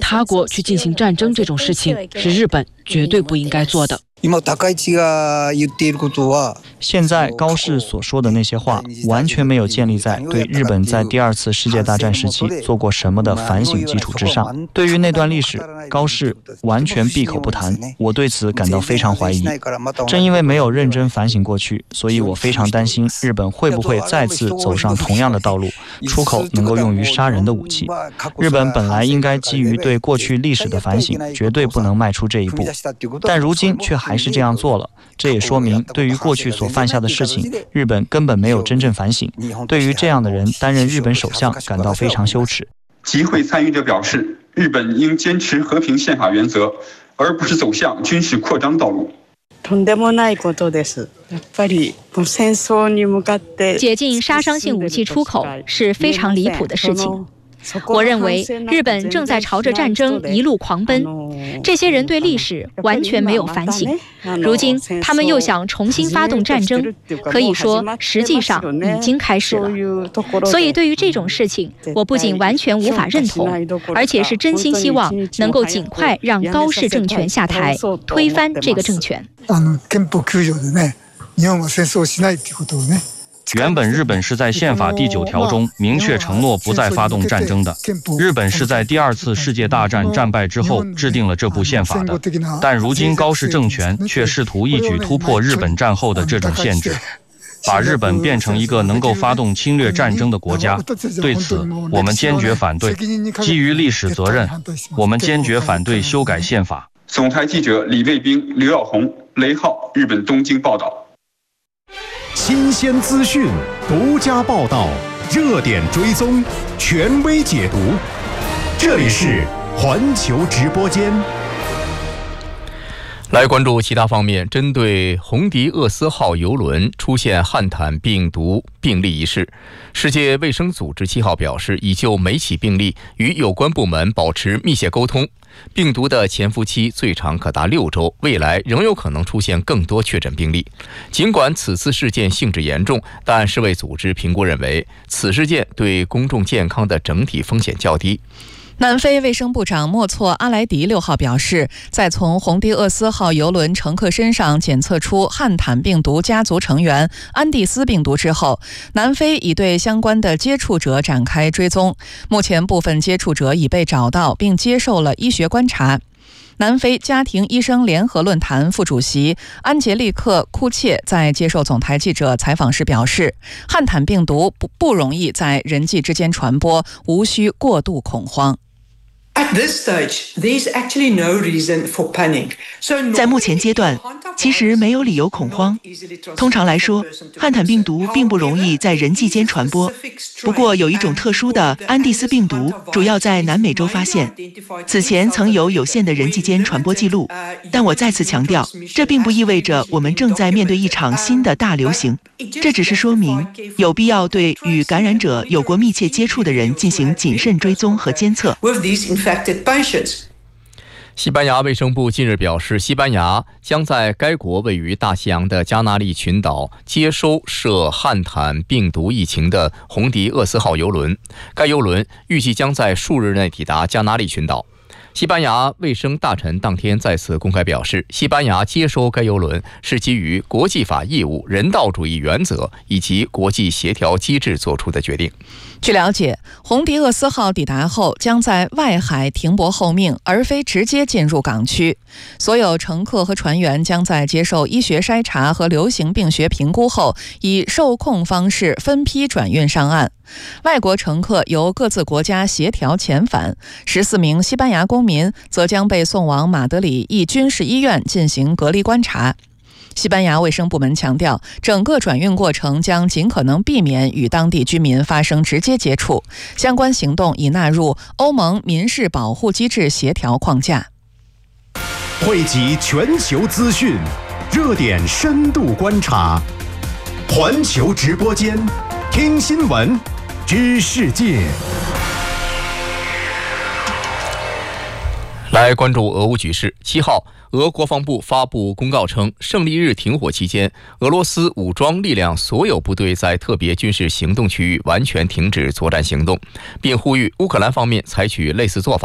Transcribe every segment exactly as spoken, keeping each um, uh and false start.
他国去进行战争这种事情，是日本绝对不应该做的。 现在高市所说的那些话完全没有建立在对日本在第二次世界大战时期做过什么的反省基础之上。对于那段历史，高市完全闭口不谈，我对此感到非常怀疑。正因为没有认真反省过去，所以我非常担心日本会不会再次走上同样的道路，出口能够用于杀人的武器。日本本来应该基于对过去历史的反省，绝对不能迈出这一步，但如今却还是这样做了。这也说明对于过去所犯下的事情，日本根本没有真正反省。对于这样的人担任日本首相感到非常羞耻。 集会参与者表示，日本应坚持和平宪法原则，而不是走向军事扩张道路。 解禁杀伤性武器出口是非常离谱的事情。我认为日本正在朝着战争一路狂奔，这些人对历史完全没有反省，如今他们又想重新发动战争，可以说实际上已经开始了。所以对于这种事情，我不仅完全无法认同，而且是真心希望能够尽快让高市政权下台，推翻这个政权。 原本日本是在宪法第九条中明确承诺不再发动战争的，日本是在第二次世界大战战败之后制定了这部宪法的，但如今高市政权却试图一举突破日本战后的这种限制，把日本变成一个能够发动侵略战争的国家。对此我们坚决反对，基于历史责任，我们坚决反对修改宪法。 总台记者李卫兵、刘耀红、雷浩，日本东京报道。 新鲜资讯，独家报道，热点追踪，权威解读。这里是环球直播间。 来关注其他方面，针对红迪厄斯号邮轮出现汉坦病毒病例一事，世界卫生组织七号表示，已就每起病例与有关部门保持密切沟通。病毒的潜伏期最长可达六周，未来仍有可能出现更多确诊病例。尽管此次事件性质严重，但世卫组织评估认为，此事件对公众健康的整体风险较低。 南非卫生部长莫措阿莱迪六号表示，在从红迪厄斯号邮轮乘客身上检测出汉坦病毒家族成员安第斯病毒之后，南非已对相关的接触者展开追踪。目前部分接触者已被找到并接受了医学观察。南非家庭医生联合论坛副主席安杰利克·库切在接受总台记者采访时表示，汉坦病毒不不容易在人际之间传播，无需过度恐慌。 在目前阶段，其实没有理由恐慌。通常来说，汉坦病毒并不容易在人际间传播。不过，有一种特殊的安第斯病毒，主要在南美洲发现，此前曾有有限的人际间传播记录。但我再次强调，这并不意味着我们正在面对一场新的大流行。这只是说明有必要对与感染者有过密切接触的人进行谨慎追踪和监测。 西班牙卫生部近日表示，西班牙将在该国位于大西洋的加那利群岛接收涉汉坦病毒疫情的红迪厄斯号邮轮，该邮轮预计将在数日内抵达加那利群岛。西班牙卫生大臣当天再次公开表示，西班牙接收该邮轮是基于国际法义务、人道主义原则以及国际协调机制作出的决定。 据了解，红迪厄斯号抵达后将在外海停泊候命，而非直接进入港区。所有乘客和船员将在接受医学筛查和流行病学评估后，以受控方式分批转运上岸。外国乘客由各自国家协调遣返，十四名西班牙公民则将被送往马德里一军事医院进行隔离观察。西班牙卫生部门强调，整个转运过程将尽可能避免与当地居民发生直接接触，相关行动已纳入欧盟民事保护机制协调框架。 汇集全球资讯，热点深度观察，环球直播间，听新闻，知世界。 来关注俄乌局势。七号，俄国防部发布公告称，胜利日停火期间，俄罗斯武装力量所有部队在特别军事行动区域完全停止作战行动，并呼吁乌克兰方面采取类似做法。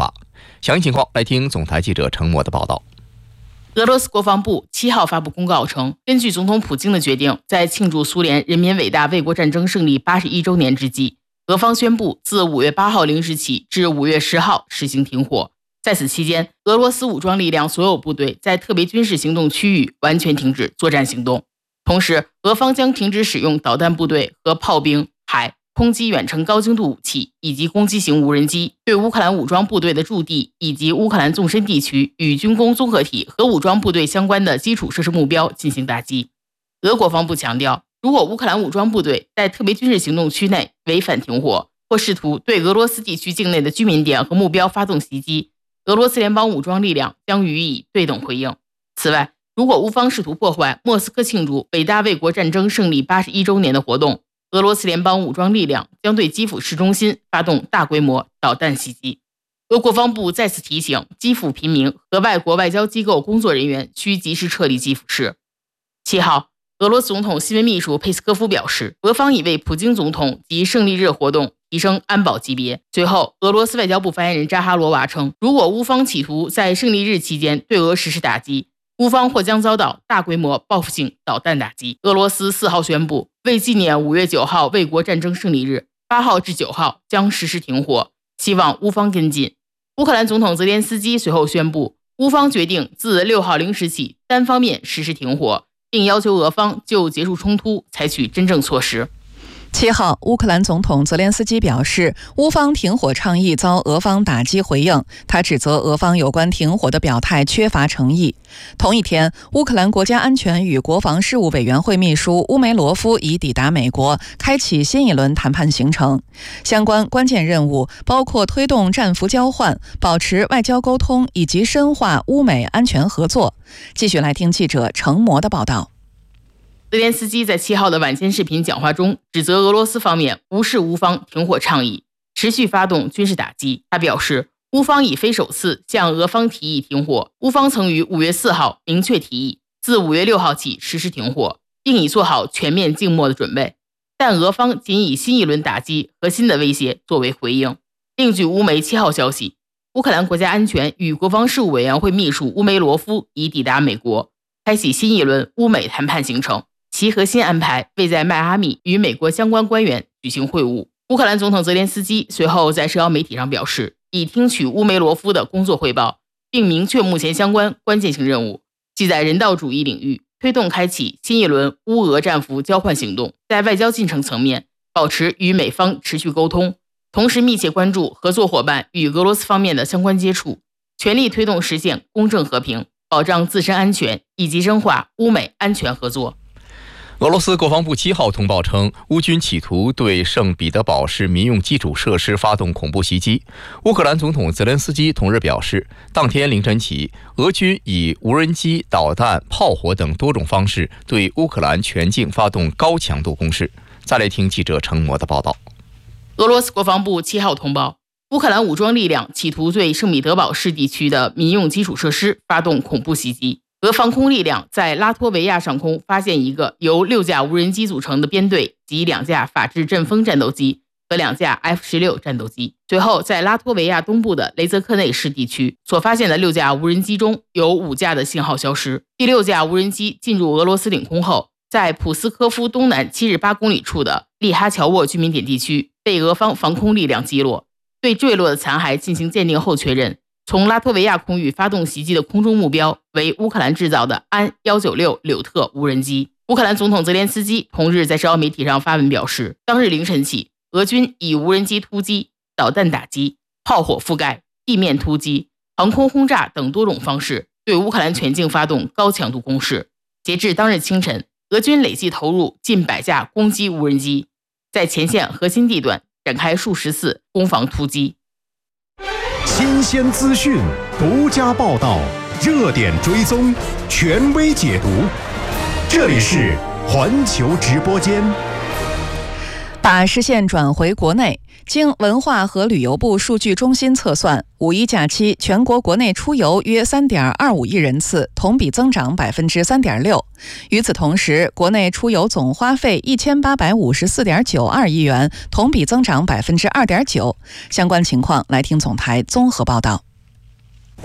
详细情况来听总台记者程默的报道。 俄罗斯国防部七号发布公告称，根据总统普京的决定，在庆祝苏联人民伟大卫国战争胜利八十一周年之际，俄方宣布自五月八号零时起至五月十号实行停火。在此期间，俄罗斯武装力量所有部队在特别军事行动区域完全停止作战行动。同时，俄方将停止使用导弹部队和炮兵、海、空基远程高精度武器以及攻击型无人机，对乌克兰武装部队的驻地以及乌克兰纵深地区与军工综合体和武装部队相关的基础设施目标进行打击。俄国防部强调，如果乌克兰武装部队在特别军事行动区内违反停火，或试图对俄罗斯地区境内的居民点和目标发动袭击，俄罗斯联邦武装力量将予以对等回应。此外，如果乌方试图破坏莫斯科庆祝伟大卫国战争胜利八十一周年的活动，俄罗斯联邦武装力量将对基辅市中心发动大规模导弹袭击。俄国防部再次提醒基辅平民和外国外交机构工作人员需及时撤离基辅市。七号，俄罗斯总统新闻秘书佩斯科夫表示，俄方已为普京总统及胜利日活动提升安保级别。随后，俄罗斯外交部发言人扎哈罗娃称，如果乌方企图在胜利日期间对俄实施打击，乌方或将遭到大规模报复性导弹打击。俄罗斯四号宣布，为纪念五月九号卫国战争胜利日，八号至九号将实施停火，希望乌方跟进。乌克兰总统泽连斯基随后宣布，乌方决定自六号零时起单方面实施停火，并要求俄方就结束冲突采取真正措施。 七号，乌克兰总统泽连斯基表示，乌方停火倡议遭俄方打击回应，他指责俄方有关停火的表态缺乏诚意。同一天，乌克兰国家安全与国防事务委员会秘书乌梅罗夫已抵达美国，开启新一轮谈判行程。相关关键任务包括推动战俘交换、保持外交沟通以及深化乌美安全合作。继续来听记者程模的报道。 泽连斯基在七号的晚间视频讲话中指责俄罗斯方面无视乌方停火倡议，持续发动军事打击。他表示，乌方已非首次向俄方提议停火，乌方曾于五月四号明确提议自五月六号起实施停火，并已做好全面静默的准备，但俄方仅以新一轮打击和新的威胁作为回应。另据乌媒七号消息，乌克兰国家安全与国防事务委员会秘书乌梅罗夫已抵达美国，开启新一轮乌美谈判行程。其核心安排为在迈阿密与美国相关官员举行会晤。乌克兰总统泽连斯基随后在社交媒体上表示，已听取乌梅罗夫的工作汇报，并明确目前相关关键性任务，即在人道主义领域推动开启新一轮乌俄战俘交换行动，在外交进程层面保持与美方持续沟通，同时密切关注合作伙伴与俄罗斯方面的相关接触，全力推动实现公正和平，保障自身安全以及深化乌美安全合作。 俄罗斯国防部七号通报称，乌军企图对圣彼得堡市民用基础设施发动恐怖袭击。乌克兰总统泽连斯基同日表示，当天凌晨起，俄军以无人机、导弹、炮火等多种方式对乌克兰全境发动高强度攻势。再来听记者程模的报道。 俄罗斯国防部七号通报，乌克兰武装力量企图对圣彼得堡市地区的民用基础设施发动恐怖袭击。俄防空力量在拉脱维亚上空发现一个由六架无人机组成的编队及两架法制阵风战斗机和两架 F 十六 战斗机。随后，在拉脱维亚东部的雷泽克内市地区所发现的六架无人机中有五架的信号消失。第六架无人机进入俄罗斯领空后，在普斯科夫东南七十八公里处的利哈乔沃居民点地区被俄方防空力量击落。对坠落的残骸进行鉴定后确认，从拉脱维亚空域发动袭击的空中目标为乌克兰制造的安一九六柳特无人机。乌克兰总统泽连斯基同日在社交媒体上发文表示，当日凌晨起，俄军以无人机突击、导弹打击、炮火覆盖、地面突击、航空轰炸等多种方式对乌克兰全境发动高强度攻势。截至当日清晨，俄军累计投入近百架攻击无人机，在前线核心地段展开数十次攻防突击。 新鲜资讯，独家报道，热点追踪，权威解读。这里是环球直播间。 把视线转回国内，经文化和旅游部数据中心测算，五一假期全国国内出游约 三点二五亿人次，同比增长 百分之三点六。与此同时，国内出游总花费一千八百五十四点九二亿元，同比增长 百分之二点九。相关情况来听总台综合报道。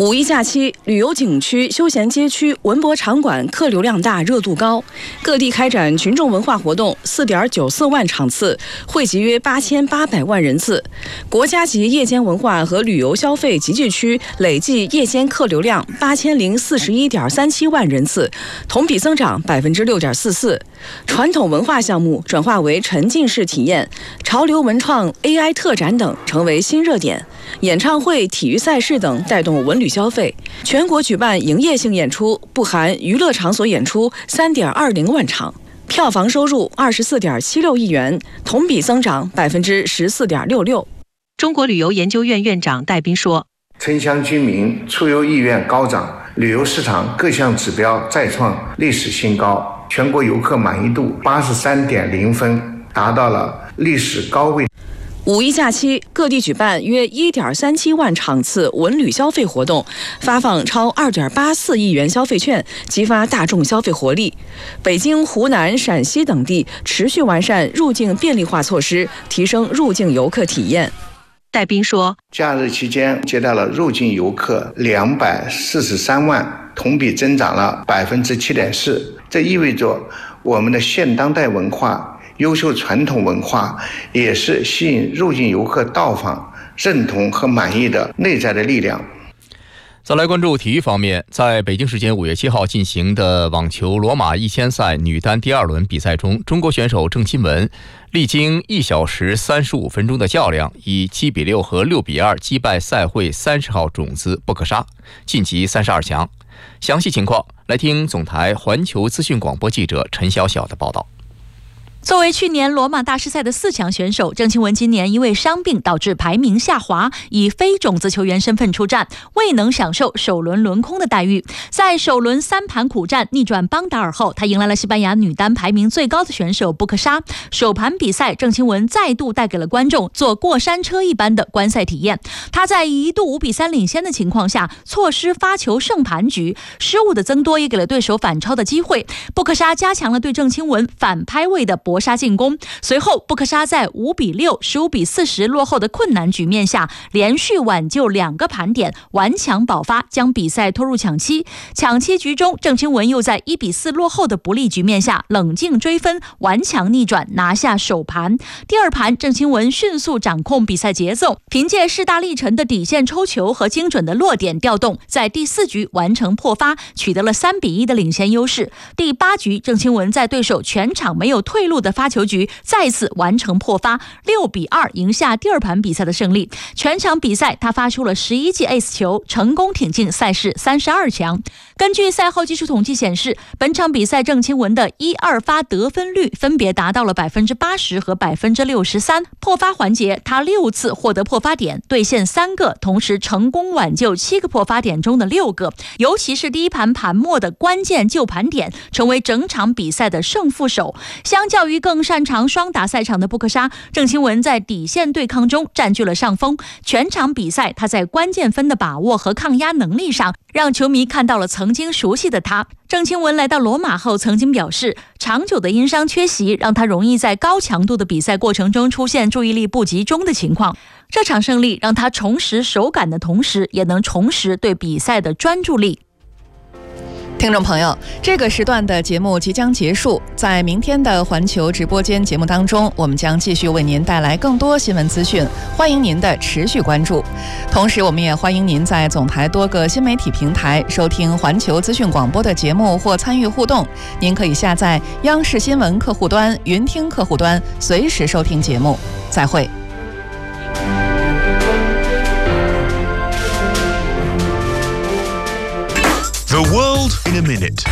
五一假期，旅游景区、休闲街区、文博场馆客流量大、热度高，各地开展群众文化活动四点九四万场次，汇集约八千八百万人次。国家级夜间文化和旅游消费集聚区累计夜间客流量八千零四十一点三七万人次，同比增长百分之六点四四。传统文化项目转化为沉浸式体验，潮流文创、A I 特展等成为新热点。演唱会、体育赛事等带动文旅消费。全国举办营业性演出（不含娱乐场所演出）三点二零万场，票房收入二十四点七六亿元，同比增长百分之十四点六六。 中国旅游研究院院长戴斌说：“ 城乡居民出游意愿高涨，旅游市场各项指标再创历史新高，全国游客满意度八十三点零分，达到了历史高位。” 五一假期，各地举办约一点三七万场次文旅消费活动，发放超二点八四亿元消费券，激发大众消费活力。北京、湖南、陕西等地持续完善入境便利化措施，提升入境游客体验。 戴斌说：“ 假日期间接待了入境游客两百四十三万，同比增长了百分之七点四。这意味着我们的现当代文化、优秀传统文化也是吸引入境游客到访、认同和满意的内在的力量。” 再来关注体育方面，在北京时间五月七号进行的网球罗马一千赛女单第二轮比赛中，中国选手郑钦文历经一小时三十五分钟的较量，以七比六和六比二击败赛会三十号种子布克沙，晋级三十二强。详细情况来听总台环球资讯广播记者陈晓晓的报道。 作为去年罗马大师赛的四强选手，郑钦文今年因为伤病导致排名下滑，以非种子球员身份出战，未能享受首轮轮空的待遇。在首轮三盘苦战逆转邦达尔后，他迎来了西班牙女单排名最高的选手布克沙。首盘比赛，郑钦文再度带给了观众坐过山车一般的观赛体验。他在一度五比三领先的情况下，错失发球胜盘局，失误的增多也给了对手反超的机会。布克沙加强了对郑钦文反拍位的搏杀进攻，随后布克沙在五比六、十五比四十落后的困难局面下，连续挽救两个盘点，顽强保发，将比赛拖入抢七。抢七局中，郑钦文又在一比四落后的不利局面下，冷静追分，顽强逆转，拿下首盘。第二盘，郑钦文迅速掌控比赛节奏，凭借势大力沉的底线抽球和精准的落点调动，在第四局完成破发，取得了三比一的领先优势。第八局，郑钦文在对手全场没有退路的发球局再次完成破发，六比二赢下第二盘比赛的胜利。全场比赛他发出了十一记 ace 球，成功挺进赛事三十二强。根据赛后技术统计显示，本场比赛郑钦文的一二发得分率分别达到了百分之八十和百分之六十三。破发环节，他六次获得破发点，兑现三个，同时成功挽救七个破发点中的六个。尤其是第一盘盘末的关键救盘点，成为整场比赛的胜负手。相较于更擅长双打赛场的布克沙，郑钦文在底线对抗中占据了上风。全场比赛，他在关键分的把握和抗压能力上，让球迷看到了曾经熟悉的他。郑钦文来到罗马后曾经表示，长久的因伤缺席让他容易在高强度的比赛过程中出现注意力不集中的情况。这场胜利让他重拾手感的同时，也能重拾对比赛的专注力。 听众朋友，这个时段的节目即将结束，在明天的环球直播间节目当中，我们将继续为您带来更多新闻资讯，欢迎您的持续关注。同时，我们也欢迎您在总台多个新媒体平台收听环球资讯广播的节目或参与互动。您可以下载央视新闻客户端、云听客户端，随时收听节目。再会。 The world in a minute。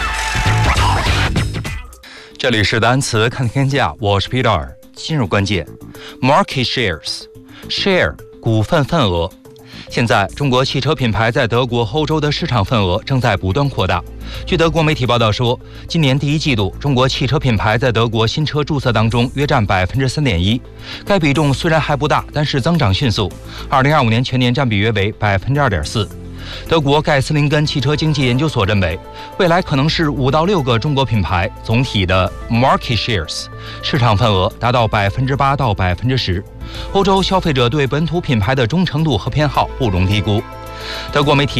这里是单词看天价，我是 Peter。今日关键 ：market shares， share 股份份额。现在，中国汽车品牌在德国、欧洲的市场份额正在不断扩大。据德国媒体报道说，今年第一季度，中国汽车品牌在德国新车注册当中约占百分之三点一。该比重虽然还不大，但是增长迅速。二零二五年全年占比约为百分之二点四。德国盖斯林根汽车经济研究所认为，未来可能是五到六个中国品牌总体的 market shares 市场份额达到百分之八到百分之十。欧洲消费者对本土品牌的忠诚度和偏好不容低估。德国媒体